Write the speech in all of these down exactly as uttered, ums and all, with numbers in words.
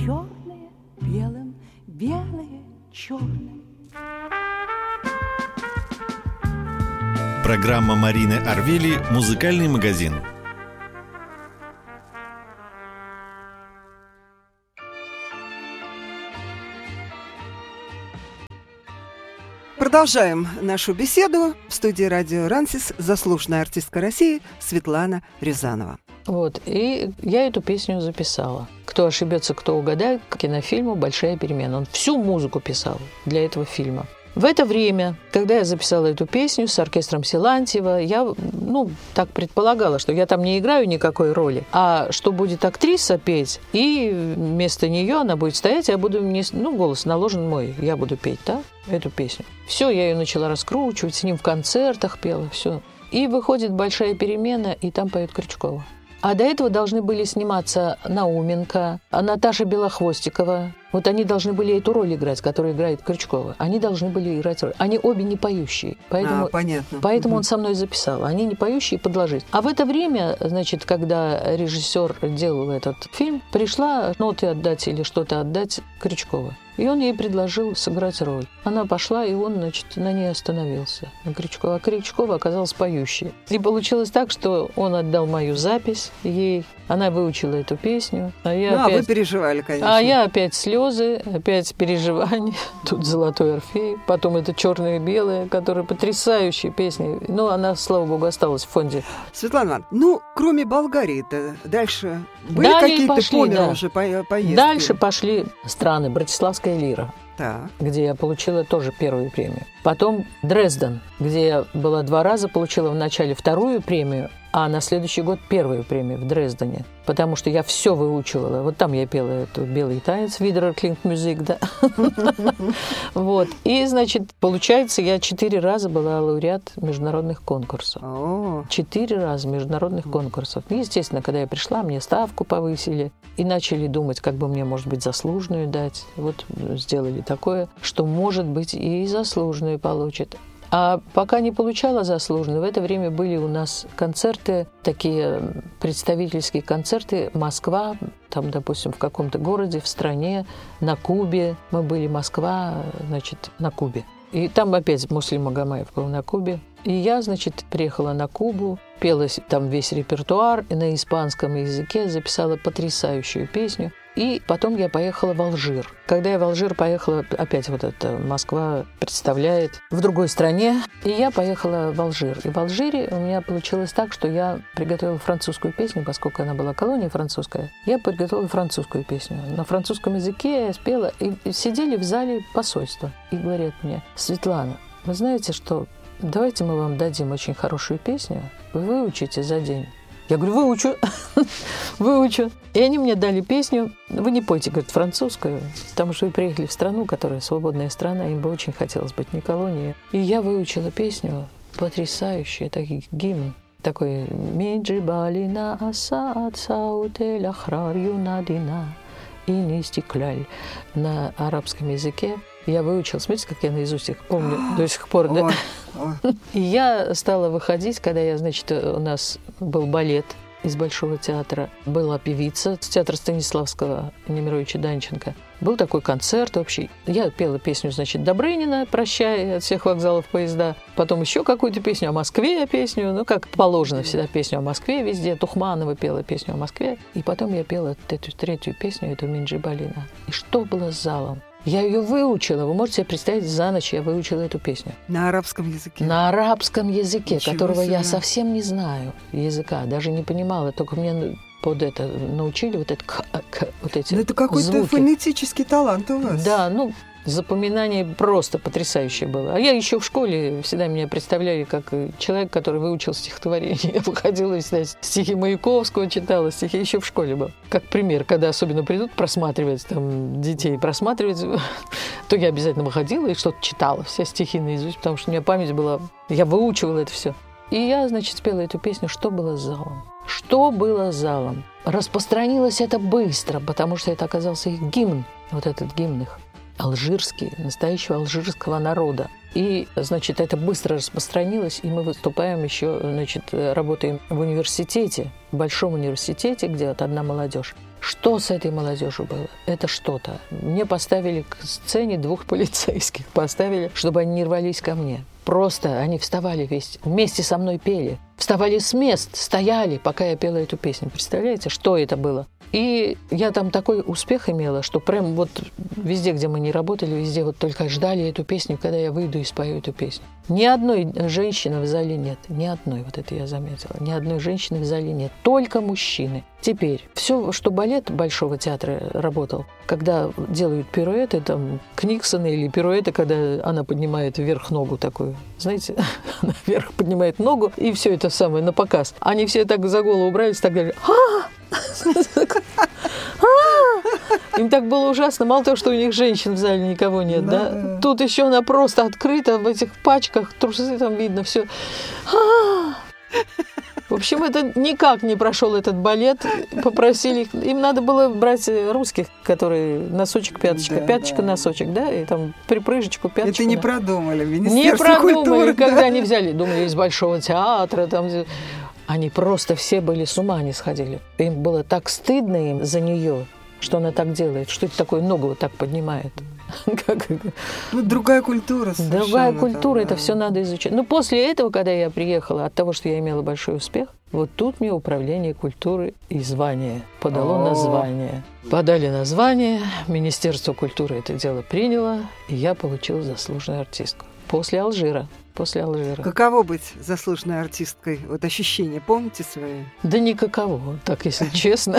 черные белым, белые черные. Программа Марины Арвели «Музыкальный магазин». Продолжаем нашу беседу. В студии радио «Рансис» заслуженная артистка России Светлана Рязанова. Вот, и я эту песню записала. «Кто ошибется, кто угадает» к кинофильму «Большая перемена». Он всю музыку писал для этого фильма. В это время, когда я записала эту песню с оркестром Силантьева, я, ну, так предполагала, что я там не играю никакой роли, а что будет актриса петь, и вместо нее она будет стоять, я буду, ну, голос наложен мой, я буду петь, да, эту песню. Все, я ее начала раскручивать, с ним в концертах пела, все. И выходит «Большая перемена», и там поет Крючкова. А до этого должны были сниматься Науменко, Наташа Белохвостикова. Вот они должны были эту роль играть, которую играет Крючкова. Они должны были играть роль. Они обе не поющие. Поэтому, а, понятно. Поэтому угу. он со мной записал. Они не поющие, подложить. А в это время, значит, когда режиссер делал этот фильм, пришла ноты отдать или что-то отдать Крючкова. И он ей предложил сыграть роль. Она пошла, и он, значит, на ней остановился. На Крючкова. А Крючкова оказалась поющей. И получилось так, что он отдал мою запись ей. Она выучила эту песню. А я ну, опять... а вы переживали, конечно. А я опять слезы, опять переживания. Тут «Золотой Орфей». Потом это «Черное и белое», которая потрясающая песня. Ну, она, слава богу, осталась в фонде. Светлана Ивановна, ну, кроме Болгарии-то, дальше были Далее какие-то пошли, померы да. уже поездки? Дальше пошли страны. Братиславская лира. Так. Где я получила тоже первую премию. Потом Дрезден, где я была два раза, получила вначале вторую премию, а на следующий год первую премию в Дрездене. Потому что я все выучивала. Вот там я пела эту «Белый танец», «Видер клинг мюзик», да. Вот. И, значит, получается, я четыре раза была лауреат международных конкурсов. Четыре раза международных конкурсов. Естественно, когда я пришла, мне ставку повысили. И начали думать, как бы мне, может быть, заслуженную дать. Вот сделали такое, что, может быть, и заслуженную получит. А пока не получала заслуженную, в это время были у нас концерты, такие представительские концерты. Москва, там, допустим, в каком-то городе, в стране, на Кубе. Мы были, Москва, значит, на Кубе. И там опять Муслим Магомаев был на Кубе. И я, значит, приехала на Кубу, пела там весь репертуар, и на испанском языке записала потрясающую песню. И потом я поехала в Алжир. Когда я в Алжир поехала, опять вот эта Москва представляет в другой стране, и я поехала в Алжир. И в Алжире у меня получилось так, что я приготовила французскую песню, поскольку она была колония французская. Я приготовила французскую песню. На французском языке я спела, и сидели в зале посольства. И говорят мне: Светлана, вы знаете, что давайте мы вам дадим очень хорошую песню, вы выучите за день. Я говорю, выучу, выучу. И они мне дали песню. Вы не пойте, говорит, французскую, потому что вы приехали в страну, которая свободная страна, им бы очень хотелось быть не колонией. И я выучила песню потрясающую, это гимн. Такой «Миджибалина асаат саутель ахрарью надина» и «Не стекляль» на арабском языке. Я выучила, смотрите, как я наизусть их помню до сих пор, да? И я стала выходить, когда я, значит, у нас был балет из Большого театра, была певица с театра Станиславского Немировича Данченко. Был такой концерт общий. Я пела песню, значит, Добрынина «Прощай» от всех вокзалов поезда. Потом еще какую-то песню о Москве, песню, ну, как положено всегда, песню о Москве везде. Тухманова пела песню о Москве. И потом я пела эту третью песню, эту «Минджибалина». И что было с залом? Я ее выучила. Вы можете себе представить, за ночь я выучила эту песню. На арабском языке? На арабском языке, Ничего которого себе. Я совсем не знаю языка, даже не понимала. Только мне под это научили вот, это, вот эти Ну, это какой-то звуки. фонетический талант у вас. Да, ну, запоминание просто потрясающее было. А я еще в школе всегда меня представляли как человек, который выучил стихотворение. Я выходила, всегда стихи Маяковского читала, стихи еще в школе был. Как пример, когда особенно придут просматривать, там, детей просматривать, то я обязательно выходила и что-то читала, все стихи наизусть, потому что у меня память была, я выучивала это все. И я, значит, спела эту песню «Что было с залом?». Что было с залом? Распространилось это быстро, потому что это оказался их гимн, вот этот гимн их. алжирские, настоящего алжирского народа. И, значит, это быстро распространилось, и мы выступаем еще, значит, работаем в университете, в большом университете, где вот одна молодежь. Что с этой молодежью было? Это что-то. Мне поставили к сцене двух полицейских, поставили, чтобы они не рвались ко мне. Просто они вставали вместе, вместе со мной пели. Вставали с мест, стояли, пока я пела эту песню. Представляете, что это было? И я там такой успех имела, что прям вот везде, где мы не работали, везде вот только ждали эту песню, когда я выйду и спою эту песню. Ни одной женщины в зале нет. Ни одной, вот это я заметила. Ни одной женщины в зале нет. Только мужчины. Теперь, все, что балет Большого театра работал, когда делают пируэты, там, Книксона или пируэты, когда она поднимает вверх ногу такую, знаете, она вверх поднимает ногу, и все это самое на показ. Они все так за голову убрались, так говорили, а им так было ужасно. Мало того, что у них женщин в зале никого нет, да? да? Тут еще она просто открыта в этих пачках, трусы там видно, все. В общем, это никак не прошел этот балет. Попросили их. Им надо было брать русских, которые носочек, пяточка, да, пяточка, да. носочек, да, и там припрыжечку, пяточку. Это не да. продумали, Министерство Не продумали, культуры, когда да? они взяли, думали, из Большого театра, там... Они просто все были с ума не сходили. Им было так стыдно им за нее, что она так делает, что это такое ногу вот так поднимает. Ну, другая культура. Другая культура, там, это да. все надо изучать. Но после этого, когда я приехала, от того, что я имела большой успех, вот тут мне управление культуры и звание подало О-о-о. название. Подали название, Министерство культуры это дело приняло, и я получила заслуженную артистку. После Алжира. После Алжира. Каково быть заслуженной артисткой? Вот ощущения помните свои? Да никаково, так если честно,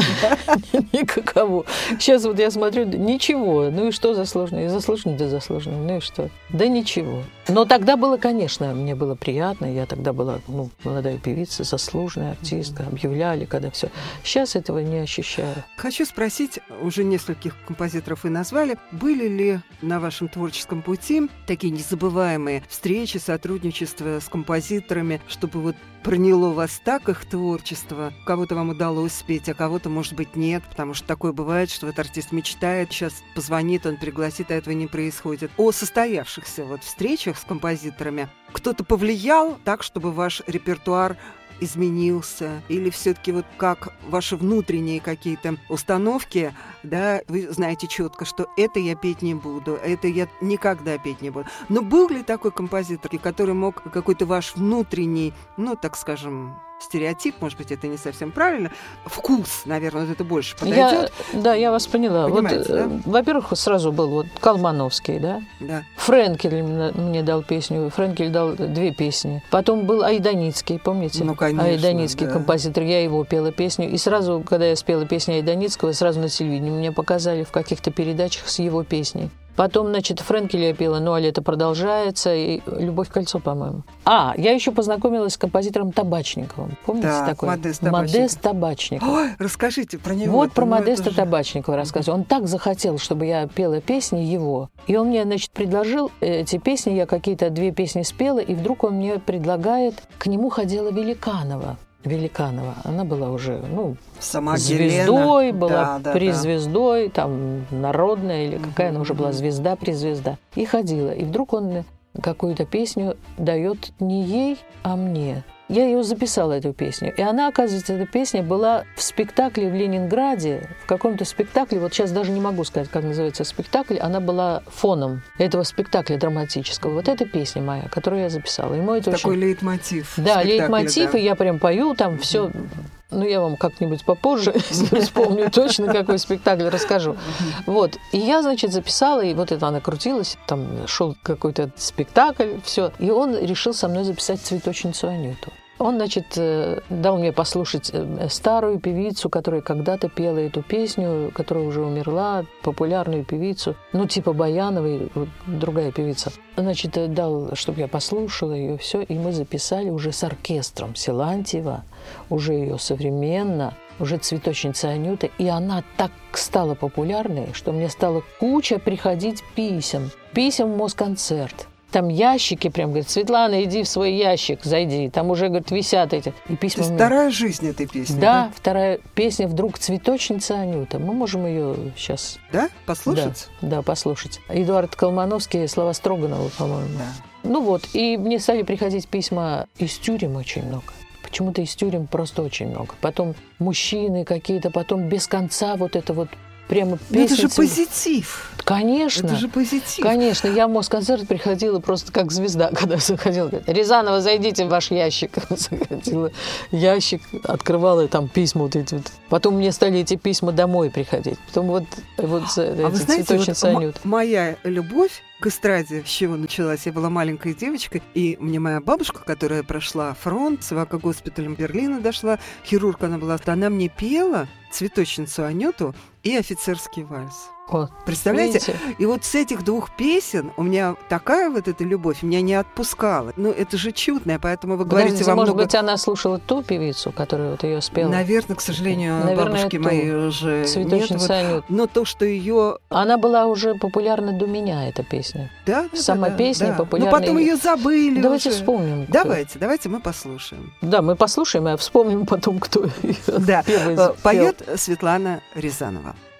никаково. Сейчас вот я смотрю, ничего, ну и что заслуженный? Заслуженный, да заслуженный, ну и что? Да ничего. Но тогда было, конечно, мне было приятно, я тогда была, ну, молодая певица, заслуженная артистка, объявляли, когда все. Сейчас этого не ощущаю. Хочу спросить, уже нескольких композиторов вы назвали, были ли на вашем творческом пути такие незабываемые встречи, сотрудничество с композиторами, чтобы вот проняло вас так их творчество? Кого-то вам удалось спеть, а кого-то, может быть, нет, потому что такое бывает, что вот артист мечтает, сейчас позвонит, он пригласит, а этого не происходит. О состоявшихся вот встречах с композиторами кто-то повлиял так, чтобы ваш репертуар изменился? Или все-таки вот как ваши внутренние какие-то установки, да, вы знаете четко, что это я петь не буду, это я никогда петь не буду. Но был ли такой композитор, который мог какой-то ваш внутренний, ну, так скажем, стереотип, может быть, это не совсем правильно, вкус, наверное, вот это больше подойдет? Я, да, я вас поняла. Вот, да? Во-первых, сразу был вот Колмановский, да? Да. Френкель мне дал песню, Френкель дал две песни. Потом был Айданицкий, помните? Ну, конечно, Айданицкий да. композитор, я его пела песню. И сразу, когда я спела песню Айданицкого, сразу на телевидении мне показали в каких-то передачах с его песней. Потом, значит, Френкеля я пела «Ну, а лето продолжается» и «Любовь кольцо», по-моему. А, я еще познакомилась с композитором Табачниковым. Помните да, такой? Модест Табачников. Модест Табачников. Ой, расскажите про него. Вот про ну, Модеста же... Табачникова рассказываю. Он так захотел, чтобы я пела песни его. И он мне, значит, предложил эти песни. Я какие-то две песни спела, и вдруг он мне предлагает... К нему ходила Великанова. Великанова. Она была уже, ну, Сама звездой, Гелена. была да, призвездой, да. Там, народная, или какая mm-hmm. она уже была, звезда-призвезда. И ходила. И вдруг он какую-то песню дает не ей, а мне. Я ее записала, эту песню. И она, оказывается, эта песня была в спектакле в Ленинграде, в каком-то спектакле, вот сейчас даже не могу сказать, как называется спектакль, она была фоном этого спектакля драматического. Вот эта песня моя, которую я записала. Ему это Такой очень... лейтмотив. Да, лейтмотив, да. и я прям пою, там все... Ну, я вам как-нибудь попозже, если вспомню точно, какой спектакль, расскажу. Вот. И я, значит, записала, и вот это она крутилась, там шел какой-то спектакль, все. И он решил со мной записать «Цветочницу Анюту». Он, значит, дал мне послушать старую певицу, которая когда-то пела эту песню, которая уже умерла, популярную певицу, ну, типа Баяновой, другая певица. Значит, дал, чтобы я послушала ее, все, и мы записали уже с оркестром Силантьева, уже ее современно, уже «Цветочница Анюта», и она так стала популярной, что мне стало куча приходить писем, писем в Москонцерт. Там ящики прям, говорит, Светлана, иди в свой ящик, зайди. Там уже, говорит, висят эти. И письма. То есть вторая жизнь этой песни, да? Да, вторая песня «Вдруг цветочница Анюта». Мы можем ее сейчас... Да? Послушать? Да, да, послушать. Эдуард Колмановский, слова Строганова, по-моему. Да. Ну вот, и мне стали приходить письма из тюрем очень много. Почему-то из тюрем просто очень много. Потом мужчины какие-то, потом без конца вот это вот прямо песня. Ну это же позитив. Конечно. Это же позитив. Конечно. Я в Москонцерт приходила просто как звезда, когда заходила. Говорит, Рязанова, зайдите в ваш ящик. Заходила ящик, открывала, и там письма вот эти вот. Потом мне стали эти письма домой приходить. Потом вот, вот а эти вы знаете, цветочницы вот Анют. м- моя любовь к эстраде, с чего началась? Я была маленькой девочкой, и мне моя бабушка, которая прошла фронт, с эвакогоспиталем Берлина дошла, хирург она была, она мне пела «Цветочницу Анюту» и «Офицерский вальс». Вот. Представляете? Видите? И вот с этих двух песен у меня такая вот эта любовь меня не отпускала. Ну, это же чудное, поэтому вы говорите, Подождите, вам может много... быть, она слушала ту певицу, которая вот ее спела? Наверное, к сожалению, Наверное, бабушки ту. моей уже нет. «Цветочница Вот. Анют». Но то, что ее... Она была уже популярна до меня, эта песня. Да, да, Сама да, песня да. популярна. Но потом ее забыли. Давайте уже. вспомним. кто- Давайте, давайте мы послушаем. Да, мы послушаем, а вспомним потом, кто её Да, первый э, спел. поет Светлана Рязанова.